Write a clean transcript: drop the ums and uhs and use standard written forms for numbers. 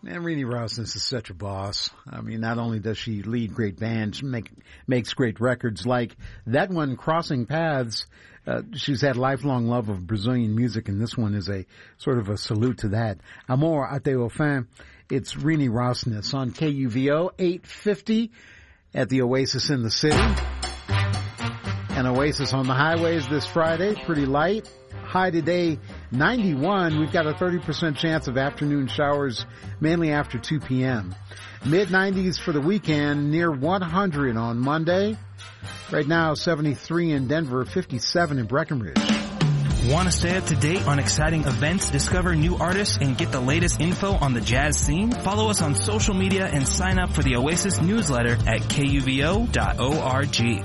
Man, Renee Rosnes is such a boss. I mean, not only does she lead great bands, makes great records like that one, Crossing Paths. She's had lifelong love of Brazilian music, and this one is a sort of a salute to that. Amor até o fim. It's Renee Rosnes on KUVO 850 at the Oasis in the city. And Oasis on the highways this Friday, pretty light. High today, 91. We've got a 30% chance of afternoon showers, mainly after 2 p.m. Mid-90s for the weekend, near 100 on Monday. Right now, 73 in Denver, 57 in Breckenridge. Want to stay up to date on exciting events, discover new artists, and get the latest info on the jazz scene? Follow us on social media and sign up for the Oasis newsletter at kuvo.org.